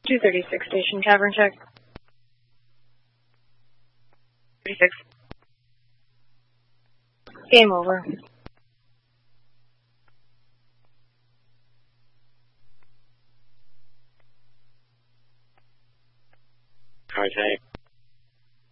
236 station, cavern check. 36. Game over. Okay.